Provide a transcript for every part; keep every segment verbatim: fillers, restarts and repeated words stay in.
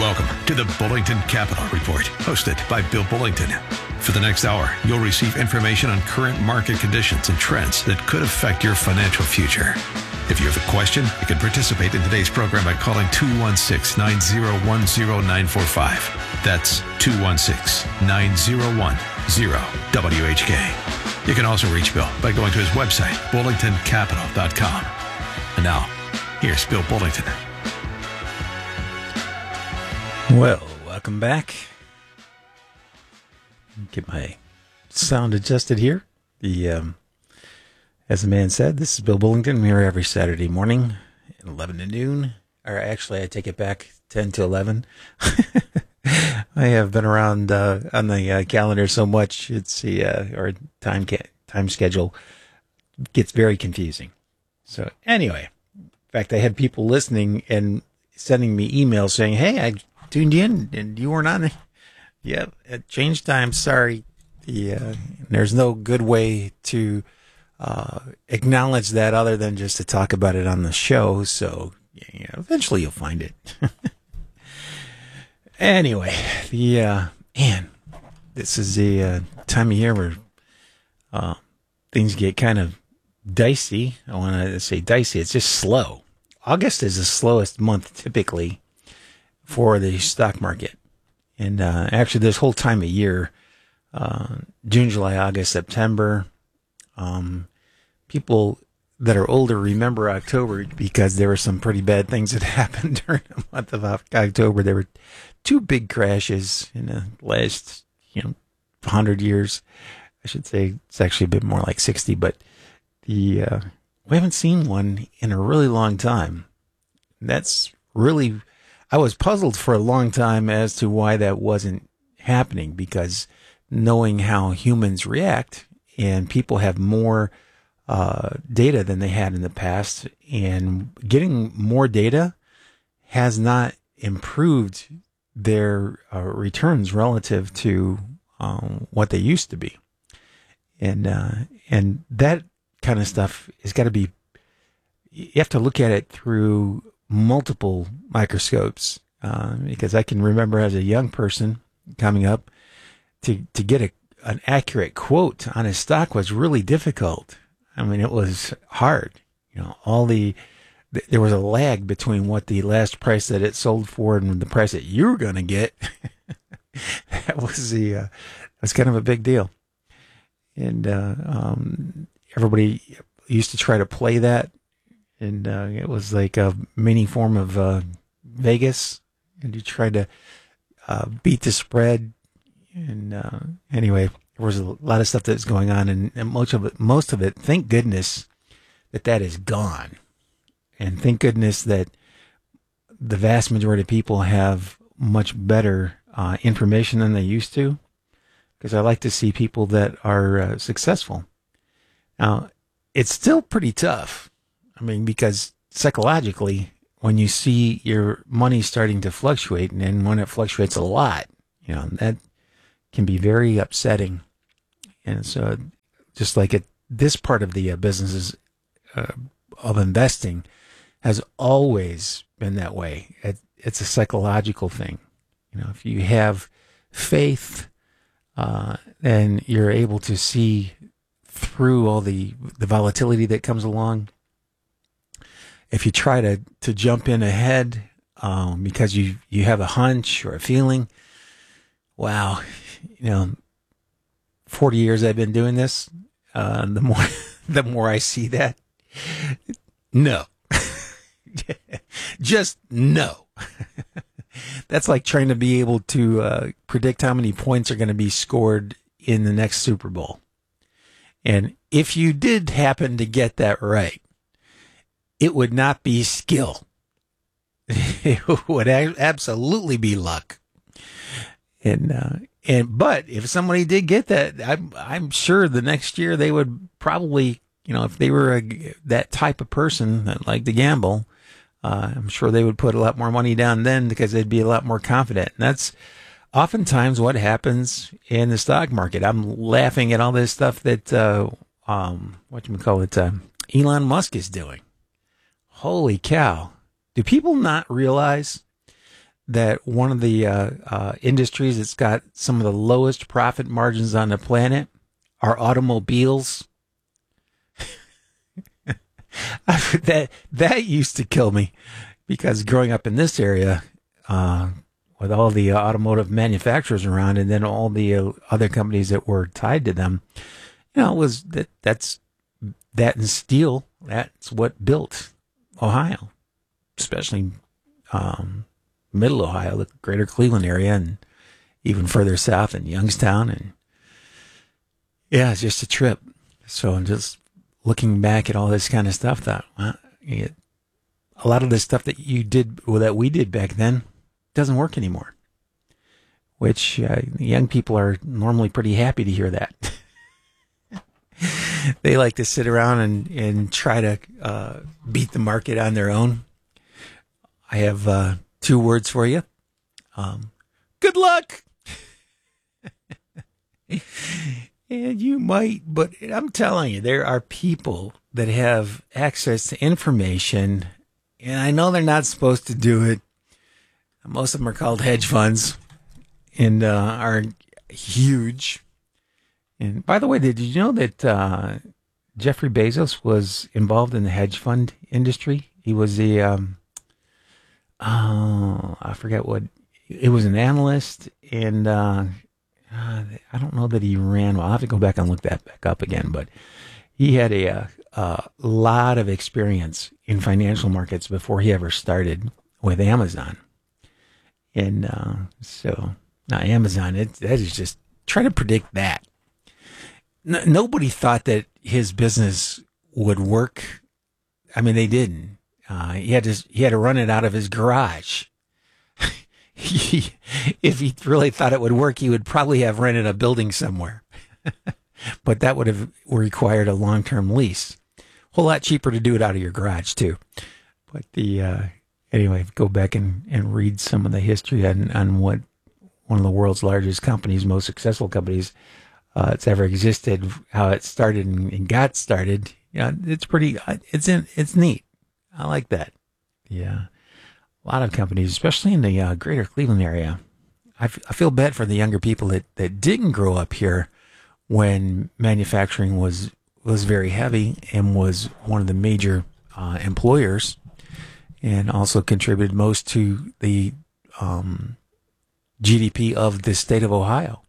Welcome to the Bullington Capital Report, hosted by Bill Bullington. For the next hour, you'll receive information on current market conditions and trends that could affect your financial future. If you have a question, you can participate in today's program by calling two one six, nine zero one, zero nine four five. That's two one six, nine zero one, zero W H K. You can also reach Bill by going to his website, bullington capital dot com. And now, here's Bill Bullington. Well, welcome back. Get my sound adjusted here. The um, as the man said, this is Bill Bullington. I'm here every Saturday morning at eleven to noon. Or actually, I take it back, ten to eleven. I have been around uh, on the uh, calendar so much, it's the uh, or time ca- time schedule gets very confusing. So anyway, in fact, I had people listening and sending me emails saying, "Hey, I tuned in and you weren't on." Yep, at change time. Sorry, the uh, there's no good way to uh, acknowledge that other than just to talk about it on the show. So yeah, eventually you'll find it. Anyway, the uh, man, this is the uh, time of year where uh, things get kind of dicey. I want to say dicey. It's just slow. August is the slowest month typically for the stock market. And uh, actually, this whole time of year, uh, June, July, August, September, um, people that are older remember October because there were some pretty bad things that happened during the month of October. There were two big crashes in the last, you know, one hundred years. I should say it's actually a bit more like sixty, but the uh, we haven't seen one in a really long time. That's really... I was puzzled for a long time as to why that wasn't happening, because knowing how humans react, and people have more uh, data than they had in the past, and getting more data has not improved their uh, returns relative to um, what they used to be. And, uh, and that kind of stuff has got to be, you have to look at it through multiple microscopes, uh, because I can remember as a young person coming up to, to get a, an accurate quote on a stock was really difficult. I mean, it was hard, you know, all the, th- there was a lag between what the last price that it sold for and the price that you were going to get. That was the, uh, that was kind of a big deal. And, uh, um, everybody used to try to play that. And uh, it was like a mini form of uh, Vegas, and you tried to uh, beat the spread. And uh, anyway, there was a lot of stuff that's going on, and, and most of it, most of it, thank goodness that that is gone, and thank goodness that the vast majority of people have much better uh, information than they used to. Because I like to see people that are uh, successful. Now, it's still pretty tough. I mean, because psychologically, when you see your money starting to fluctuate, and then when it fluctuates a lot, you know, that can be very upsetting. And so just like it, this part of the uh, businesses uh, of investing has always been that way. It, it's a psychological thing. You know, if you have faith, uh, then you're able to see through all the, the volatility that comes along. If you try to, to jump in ahead um, because you, you have a hunch or a feeling, wow, you know, forty years I've been doing this, uh, the more the more I see that, no. Just no. That's like trying to be able to uh, predict how many points are going to be scored in the next Super Bowl. And if you did happen to get that right, it would not be skill. It would a- absolutely be luck. And, uh, and, but if somebody did get that, I'm, I'm sure the next year they would probably, you know, if they were a, that type of person that liked to gamble, uh, I'm sure they would put a lot more money down then because they'd be a lot more confident. And that's oftentimes what happens in the stock market. I'm laughing at all this stuff that, uh, um, what you call it, uh, Elon Musk is doing. Holy cow. Do people not realize that one of the uh, uh, industries that's got some of the lowest profit margins on the planet are automobiles? that that used to kill me, because growing up in this area, uh, with all the automotive manufacturers around, and then all the uh, other companies that were tied to them, you know, it was that that's that and steel. That's what built Ohio, especially um, Middle Ohio, the greater Cleveland area, and even further south in Youngstown. And yeah, it's just a trip. So I'm just looking back at all this kind of stuff, thought, well, it, a lot of the stuff that you did, well, that we did back then, doesn't work anymore. Which uh, young people are normally pretty happy to hear that. They like to sit around and, and try to uh, beat the market on their own. I have uh, two words for you. Um, good luck! And you might, but I'm telling you, there are people that have access to information, and I know they're not supposed to do it. Most of them are called hedge funds, and uh, are huge. And by the way, did you know that uh, Jeffrey Bezos was involved in the hedge fund industry? He was the, um, oh, I forget what, it was an analyst, and uh, uh, I don't know that he ran. Well, I'll have to go back and look that back up again, but he had a, a, a lot of experience in financial markets before he ever started with Amazon. And uh, so, now Amazon, it, that is just, try to predict that. No, nobody thought that his business would work. I mean, they didn't. Uh, he had to, he had to run it out of his garage. he, if he really thought it would work, he would probably have rented a building somewhere. But that would have required a long-term lease. A whole lot cheaper to do it out of your garage, too. But the, uh, anyway, go back and, and read some of the history on, on what one of the world's largest companies, most successful companies, uh, it's ever existed, how it started and, and got started. Yeah, it's pretty, it's in, it's neat. I like that. Yeah. A lot of companies, especially in the uh, greater Cleveland area. I, f- I feel bad for the younger people that, that didn't grow up here when manufacturing was, was very heavy and was one of the major uh, employers, and also contributed most to the um, G D P of the state of Ohio.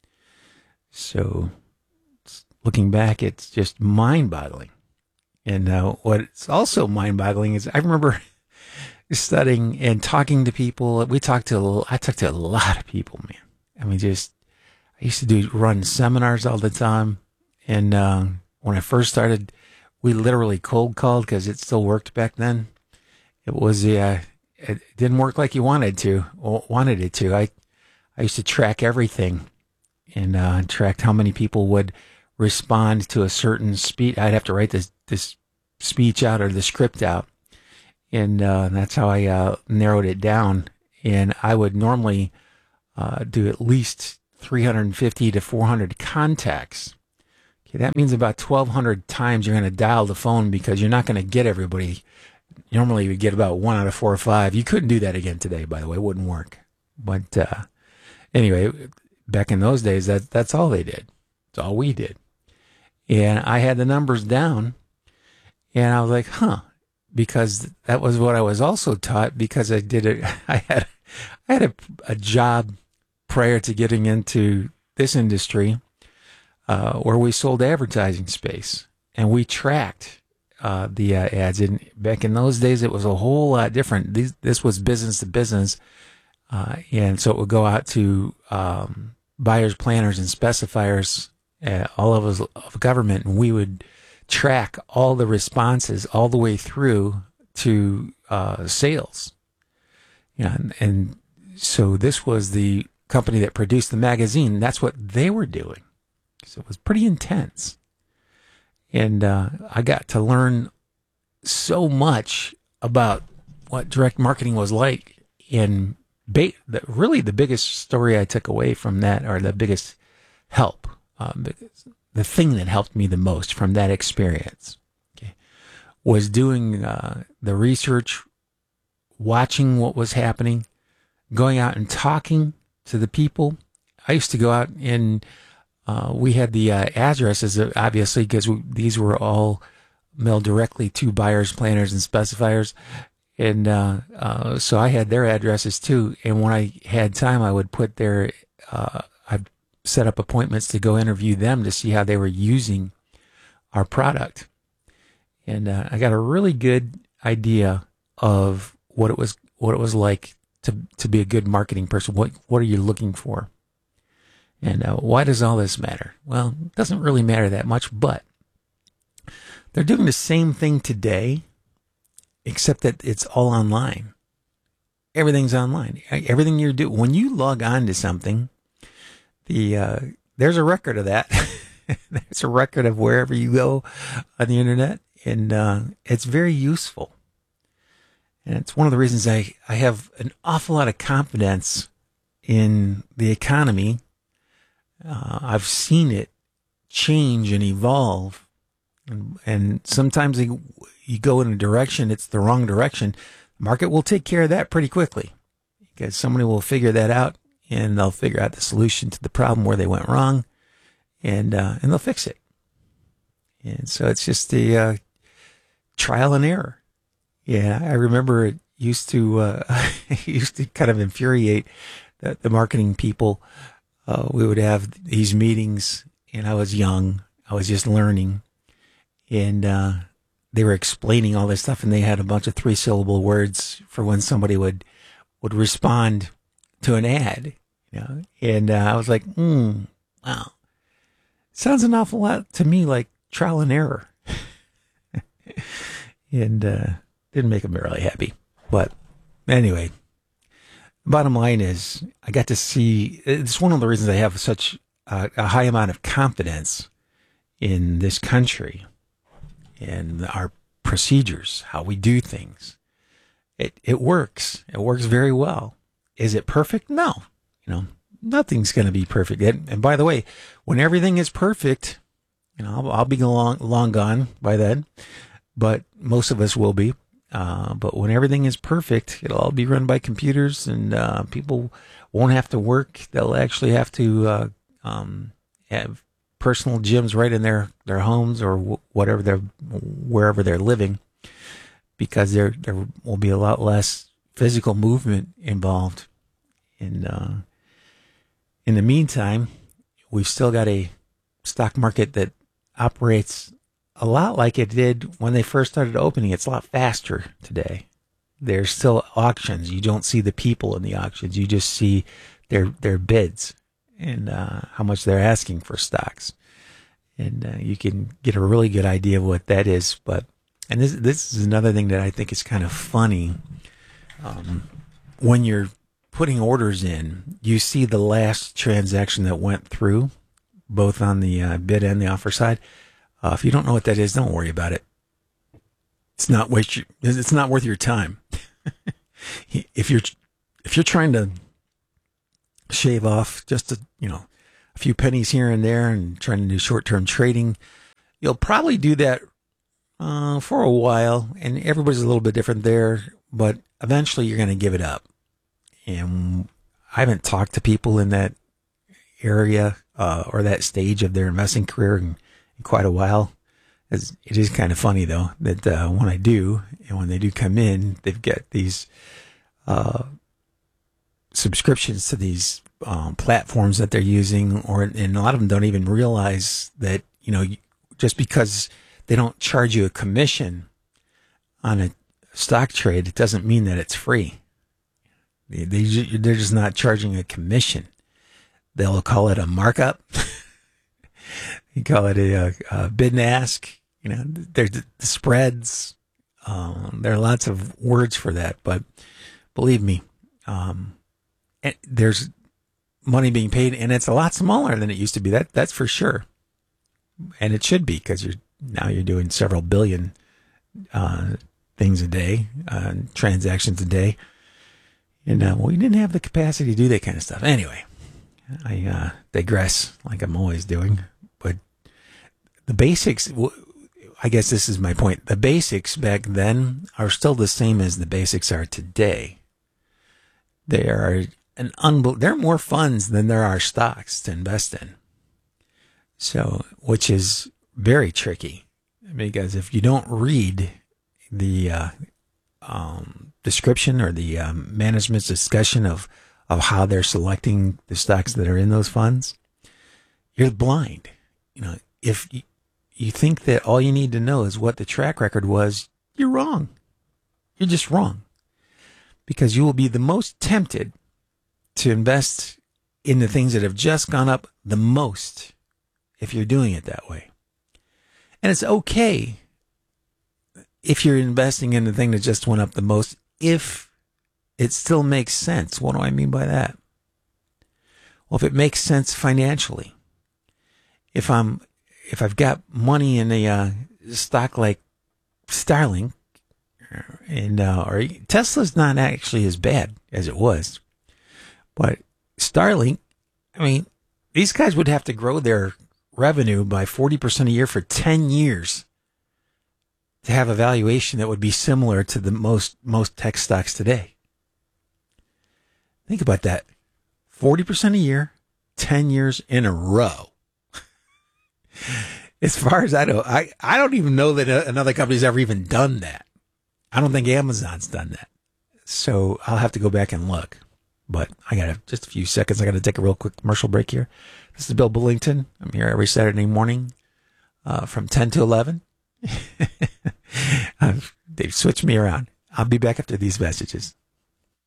So, looking back, it's just mind-boggling. And uh, what's also mind-boggling is I remember studying and talking to people. We talked to, I talked to a lot of people, man. I mean, just, I used to do run seminars all the time. And uh, when I first started, we literally cold called because it still worked back then. It was, uh, it didn't work like you wanted to, or wanted it to. I, I used to track everything and uh, tracked how many people would respond to a certain speech. I'd have to write this, this speech out or the script out. And uh, that's how I uh, narrowed it down. And I would normally uh, do at least three hundred fifty to four hundred contacts. Okay, that means about twelve hundred times you're going to dial the phone because you're not going to get everybody. Normally, you get about one out of four or five. You couldn't do that again today, by the way. It wouldn't work. But uh, anyway, back in those days, that that's all they did. That's all we did. And I had the numbers down, and I was like, huh, because that was what I was also taught because I did it. I had, I had a, a job prior to getting into this industry uh, where we sold advertising space, and we tracked Uh, the uh, ads. And back in those days, it was a whole lot different. These, this was business to business. Uh, and so it would go out to um, buyers, planners, and specifiers, uh, all of us of government, and we would track all the responses all the way through to uh, sales. Yeah, and, and so this was the company that produced the magazine. That's what they were doing. So it was pretty intense. And uh, I got to learn so much about what direct marketing was like. And ba- the, really the biggest story I took away from that, or the biggest help, um, the thing that helped me the most from that experience, okay, was doing uh, the research, watching what was happening, going out and talking to the people. I used to go out and uh, we had the uh, addresses, uh, obviously, because these were all mailed directly to buyers, planners, and specifiers. And uh, uh, so I had their addresses too. And when I had time, I would put their, uh, I'd set up appointments to go interview them to see how they were using our product. And uh, I got a really good idea of what it was, what it was like to to be a good marketing person. What what are you looking for? And uh, why does all this matter? Well, it doesn't really matter that much, but they're doing the same thing today, except that it's all online. Everything's online. Everything you do, when you log on to something, the uh, there's a record of that. There's a record of wherever you go on the internet, and uh, it's very useful. And it's one of the reasons I, I have an awful lot of confidence in the economy. Uh, I've seen it change and evolve. And, and sometimes you, you go in a direction, it's the wrong direction. The market will take care of that pretty quickly because somebody will figure that out and they'll figure out the solution to the problem where they went wrong, and uh, and they'll fix it. And so it's just the uh, trial and error. Yeah, I remember it used to uh, it used to kind of infuriate the, the marketing people. Uh, we would have these meetings, and I was young. I was just learning, and uh, they were explaining all this stuff, and they had a bunch of three-syllable words for when somebody would would respond to an ad. You know, and uh, I was like, hmm, wow, sounds an awful lot to me like trial and error, and. Uh, Didn't make them really happy. But anyway, bottom line is I got to see, it's one of the reasons I have such a, a high amount of confidence in this country and our procedures, how we do things. It it works. It works very well. Is it perfect? No. You know, nothing's going to be perfect. And, and by the way, when everything is perfect, you know, I'll, I'll be long, long gone by then, but most of us will be. Uh, but when everything is perfect, it'll all be run by computers, and uh, people won't have to work. They'll actually have to uh, um, have personal gyms right in their, their homes or w- whatever they're wherever they're living, because there there will be a lot less physical movement involved. And uh, in the meantime, we've still got a stock market that operates a lot like it did when they first started opening. It's a lot faster today. There's still auctions. You don't see the people in the auctions. You just see their their bids and uh, how much they're asking for stocks. And uh, you can get a really good idea of what that is. But and this this is another thing that I think is kind of funny. Um, when you're putting orders in, you see the last transaction that went through, both on the uh, bid and the offer side. Uh, if you don't know what that is, don't worry about it. It's not waste your, it's not worth your time. if you're if you're trying to shave off just a you know a few pennies here and there and trying to do short term trading, you'll probably do that uh, for a while, and everybody's a little bit different there. But eventually, you're going to give it up. And I haven't talked to people in that area uh, or that stage of their investing career in quite a while. It's, it is kind of funny though that uh, when I do, and when they do come in, they've got these uh, subscriptions to these um, platforms that they're using, or and a lot of them don't even realize that you know just because they don't charge you a commission on a stock trade, it doesn't mean that it's free. They, they they're just not charging a commission. They'll call it a markup. You call it a, a bid and ask. You know, there's the spreads. Um, there are lots of words for that, but believe me, um, there's money being paid, and it's a lot smaller than it used to be. That that's for sure, and it should be because you're now you're doing several billion uh, things a day, uh, transactions a day, and uh, well, you didn't have the capacity to do that kind of stuff. Anyway, I uh, digress, like I'm always doing. But the basics, I guess this is my point. The basics back then are still the same as the basics are today. They are an unbel- There are more funds than there are stocks to invest in. So, which is very tricky, because if you don't read the uh, um, description or the um, management's discussion of, of how they're selecting the stocks that are in those funds, you're blind. You know, if you, you think that all you need to know is what the track record was, you're wrong. You're just wrong. Because you will be the most tempted to invest in the things that have just gone up the most if you're doing it that way. And it's okay if you're investing in the thing that just went up the most, if it still makes sense. What do I mean by that? Well, if it makes sense financially, if I'm, if I've got money in a uh, stock like Starlink, and uh, or Tesla's not actually as bad as it was, but Starlink, I mean, these guys would have to grow their revenue by forty percent a year for ten years to have a valuation that would be similar to the most, most tech stocks today. Think about that. forty percent a year, ten years in a row. As far as I know, I, I don't even know that another company's ever even done that. I don't think Amazon's done that. So I'll have to go back and look. But I got just a few seconds. I got to take a real quick commercial break here. This is Bill Bullington. I'm here every Saturday morning uh, from ten to eleven. uh, they've switched me around. I'll be back after these messages.